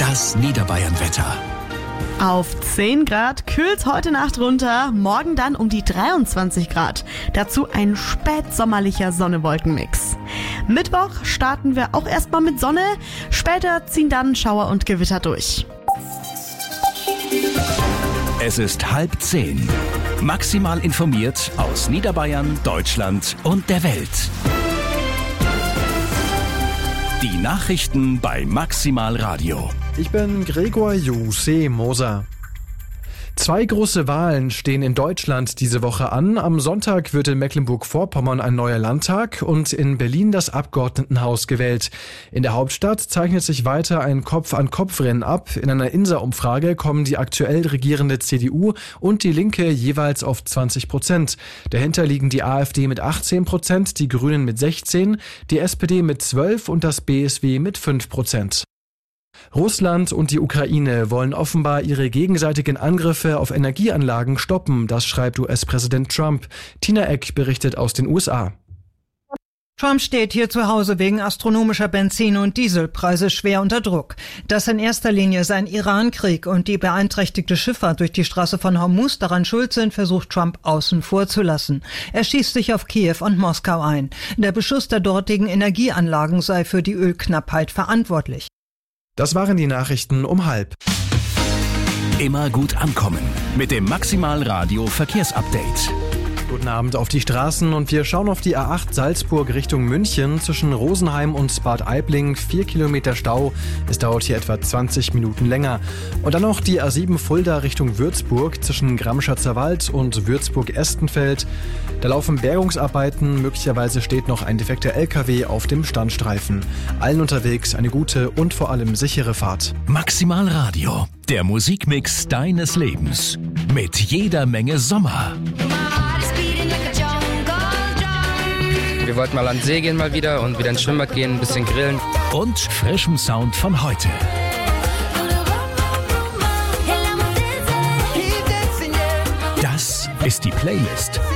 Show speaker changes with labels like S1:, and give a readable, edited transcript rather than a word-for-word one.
S1: Das Niederbayern-Wetter.
S2: Auf 10 Grad kühlt heute Nacht runter, morgen dann um die 23 Grad. Dazu ein spätsommerlicher Sonne-Wolken-Mix. Mittwoch starten wir auch erstmal mit Sonne, später ziehen dann Schauer und Gewitter durch.
S1: Es ist 9:30. Maximal informiert aus Niederbayern, Deutschland und der Welt. Die Nachrichten bei Maximal Radio.
S3: Ich bin Gregor Moser. 2 große Wahlen stehen in Deutschland diese Woche an. Am Sonntag wird in Mecklenburg-Vorpommern ein neuer Landtag und in Berlin das Abgeordnetenhaus gewählt. In der Hauptstadt zeichnet sich weiter ein Kopf-an-Kopf-Rennen ab. In einer INSA-Umfrage kommen die aktuell regierende CDU und die Linke jeweils auf 20%. Dahinter liegen die AfD mit 18%, die Grünen mit 16%, die SPD mit 12% und das BSW mit 5%. Russland und die Ukraine wollen offenbar ihre gegenseitigen Angriffe auf Energieanlagen stoppen, das schreibt US-Präsident Trump. Tina Eck berichtet aus den USA.
S4: Trump steht hier zu Hause wegen astronomischer Benzin- und Dieselpreise schwer unter Druck. Dass in erster Linie sein Iran-Krieg und die beeinträchtigte Schifffahrt durch die Straße von Hormuz daran schuld sind, versucht Trump außen vor zu lassen. Er schießt sich auf Kiew und Moskau ein. Der Beschuss der dortigen Energieanlagen sei für die Ölknappheit verantwortlich.
S3: Das waren die Nachrichten um 12:30.
S1: Immer gut ankommen mit dem Maximal Radio Verkehrsupdate.
S3: Guten Abend auf die Straßen und wir schauen auf die A8 Salzburg Richtung München zwischen Rosenheim und Bad Aibling. 4 Kilometer Stau. Es dauert hier etwa 20 Minuten länger. Und dann noch die A7 Fulda Richtung Würzburg zwischen Gramschatzer Wald und Würzburg-Estenfeld. Da laufen Bergungsarbeiten. Möglicherweise steht noch ein defekter LKW auf dem Standstreifen. Allen unterwegs eine gute und vor allem sichere Fahrt.
S1: Maximal Radio, der Musikmix deines Lebens. Mit jeder Menge Sommer.
S5: Wir wollten mal an den See gehen mal wieder und wieder ins Schwimmbad gehen, ein bisschen grillen.
S1: Und frischem Sound von heute. Das ist die Playlist